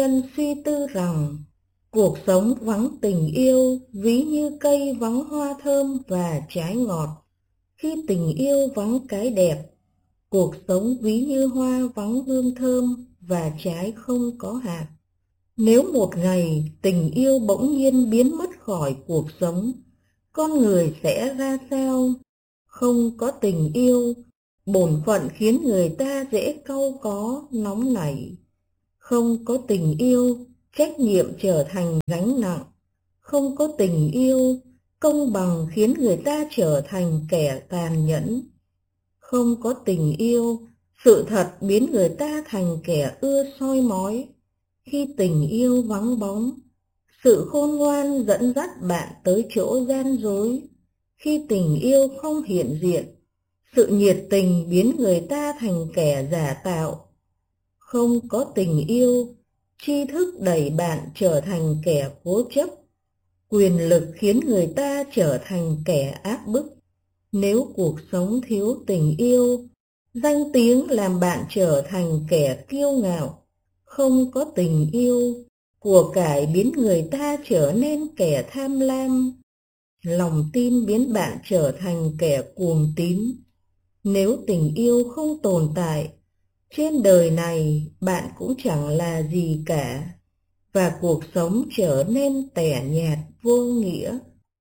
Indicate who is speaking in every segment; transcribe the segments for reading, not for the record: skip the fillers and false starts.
Speaker 1: Nhân suy tư rằng cuộc sống vắng tình yêu ví như cây vắng hoa thơm và trái ngọt. Khi tình yêu vắng cái đẹp, cuộc sống ví như hoa vắng hương thơm và trái không có hạt. Nếu một ngày tình yêu bỗng nhiên biến mất khỏi cuộc sống, con người sẽ ra sao? Không có tình yêu, bổn phận khiến người ta dễ cau có, nóng nảy. Không có tình yêu, trách nhiệm trở thành gánh nặng. Không có tình yêu, công bằng khiến người ta trở thành kẻ tàn nhẫn. Không có tình yêu, sự thật biến người ta thành kẻ ưa soi mói. Khi tình yêu vắng bóng, sự khôn ngoan dẫn dắt bạn tới chỗ gian dối. Khi tình yêu không hiện diện, sự nhiệt tình biến người ta thành kẻ giả tạo. Không có tình yêu, tri thức đẩy bạn trở thành kẻ cố chấp. Quyền lực khiến người ta trở thành kẻ áp bức. Nếu cuộc sống thiếu tình yêu, danh tiếng làm bạn trở thành kẻ kiêu ngạo. Không có tình yêu, của cải biến người ta trở nên kẻ tham lam. Lòng tin biến bạn trở thành kẻ cuồng tín. Nếu tình yêu không tồn tại, trên đời này bạn cũng chẳng là gì cả, và cuộc sống trở nên tẻ nhạt vô nghĩa.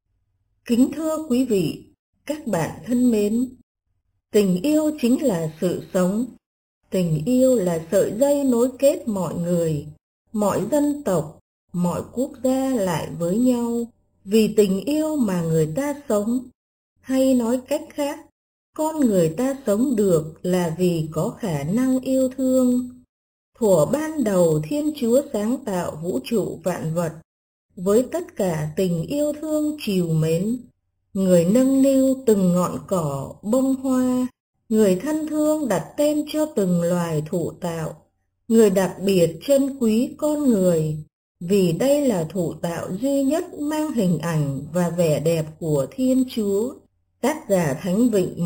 Speaker 1: Kính thưa quý vị, các bạn thân mến, tình yêu chính là sự sống. Tình yêu là sợi dây nối kết mọi người, mọi dân tộc, mọi quốc gia lại với nhau. Vì tình yêu mà người ta sống, hay nói cách khác, con người ta sống được là vì có khả năng yêu thương. Thuở ban đầu Thiên Chúa sáng tạo vũ trụ vạn vật, với tất cả tình yêu thương trìu mến. Người nâng niu từng ngọn cỏ, bông hoa, người thân thương đặt tên cho từng loài thụ tạo. Người đặc biệt trân quý con người, vì đây là thụ tạo duy nhất mang hình ảnh và vẻ đẹp của Thiên Chúa. Tác giả Thánh Vịnh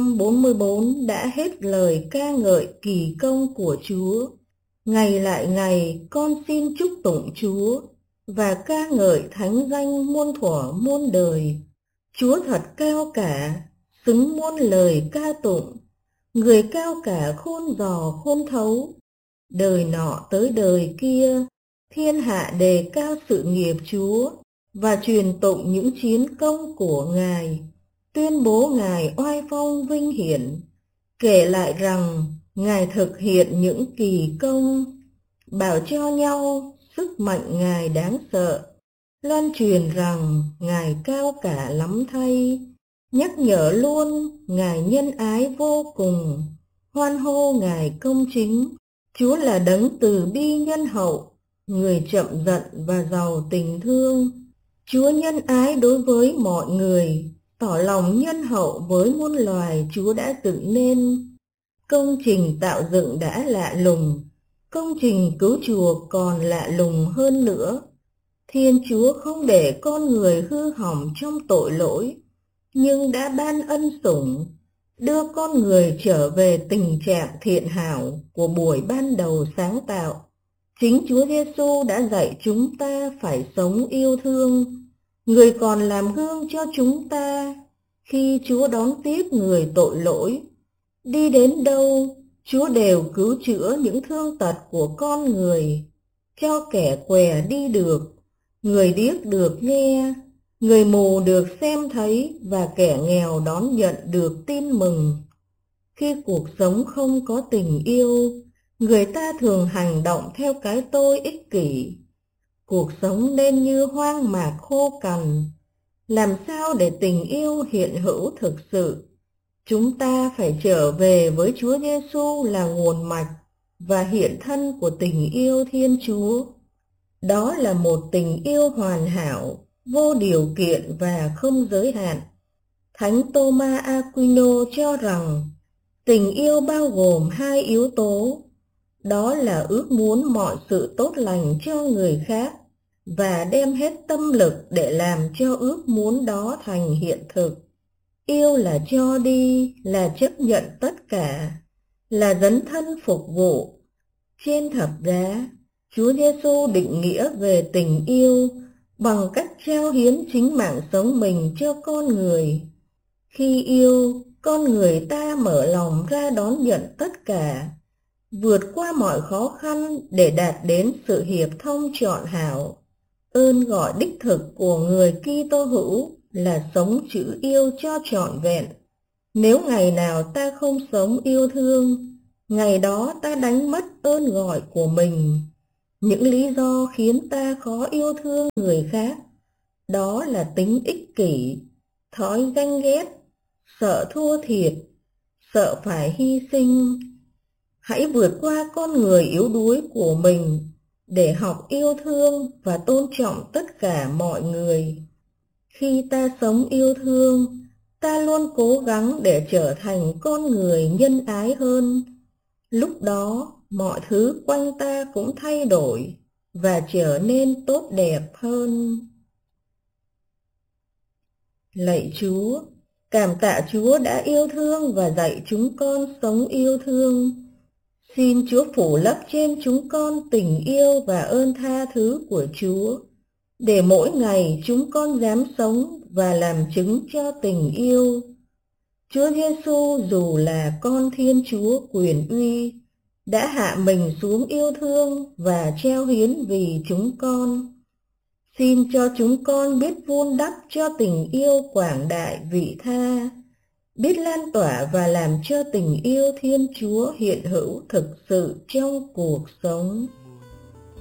Speaker 1: 144 đã hết lời ca ngợi kỳ công của Chúa. Ngày lại ngày con xin chúc tụng Chúa và ca ngợi thánh danh muôn thuở muôn đời. Chúa thật cao cả, xứng muôn lời ca tụng. Người cao cả khôn dò khôn thấu. Đời nọ tới đời kia, thiên hạ đề cao sự nghiệp Chúa và truyền tụng những chiến công của Ngài, tuyên bố Ngài oai phong vinh hiển, kể lại rằng Ngài thực hiện những kỳ công, bảo cho nhau sức mạnh Ngài đáng sợ, loan truyền rằng Ngài cao cả lắm thay, nhắc nhở luôn Ngài nhân ái vô cùng, hoan hô Ngài công chính. Chúa là đấng từ bi nhân hậu, người chậm giận và giàu tình thương. Chúa nhân ái đối với mọi người, tỏ lòng nhân hậu với muôn loài Chúa đã dựng nên. Công trình tạo dựng đã lạ lùng, công trình cứu chuộc còn lạ lùng hơn nữa. Thiên Chúa không để con người hư hỏng trong tội lỗi, nhưng đã ban ân sủng, đưa con người trở về tình trạng thiện hảo của buổi ban đầu sáng tạo. Chính Chúa Giêsu đã dạy chúng ta phải sống yêu thương. Người còn làm gương cho chúng ta khi Chúa đón tiếp người tội lỗi. Đi đến đâu, Chúa đều cứu chữa những thương tật của con người, cho kẻ què đi được, người điếc được nghe, người mù được xem thấy và kẻ nghèo đón nhận được tin mừng. Khi cuộc sống không có tình yêu, người ta thường hành động theo cái tôi ích kỷ. Cuộc sống nên như hoang mạc khô cằn. Làm sao để tình yêu hiện hữu thực sự? Chúng ta phải trở về với Chúa Giêsu là nguồn mạch và hiện thân của tình yêu Thiên Chúa. Đó là một tình yêu hoàn hảo, vô điều kiện và không giới hạn. Thánh Thomas Aquino cho rằng tình yêu bao gồm hai yếu tố, đó là ước muốn mọi sự tốt lành cho người khác và đem hết tâm lực để làm cho ước muốn đó thành hiện thực. Yêu là cho đi, là chấp nhận tất cả, là dấn thân phục vụ. Trên thập giá, Chúa Giêsu định nghĩa về tình yêu bằng cách trao hiến chính mạng sống mình cho con người. Khi yêu, con người ta mở lòng ra đón nhận tất cả, vượt qua mọi khó khăn để đạt đến sự hiệp thông trọn hảo. Ơn gọi đích thực của người Kitô hữu là sống chữ yêu cho trọn vẹn. Nếu ngày nào ta không sống yêu thương, ngày đó ta đánh mất ơn gọi của mình. Những lý do khiến ta khó yêu thương người khác, đó là tính ích kỷ, thói ganh ghét, sợ thua thiệt, sợ phải hy sinh. Hãy vượt qua con người yếu đuối của mình để học yêu thương và tôn trọng tất cả mọi người. Khi ta sống yêu thương, ta luôn cố gắng để trở thành con người nhân ái hơn. Lúc đó, mọi thứ quanh ta cũng thay đổi và trở nên tốt đẹp hơn. Lạy Chúa, cảm tạ Chúa đã yêu thương và dạy chúng con sống yêu thương. Xin Chúa phủ lấp trên chúng con tình yêu và ơn tha thứ của Chúa, để mỗi ngày chúng con dám sống và làm chứng cho tình yêu. Chúa Giêsu dù là con Thiên Chúa quyền uy, đã hạ mình xuống yêu thương và trao hiến vì chúng con. Xin cho chúng con biết vun đắp cho tình yêu quảng đại vị tha, biết lan tỏa và làm cho tình yêu Thiên Chúa hiện hữu thực sự trong cuộc sống.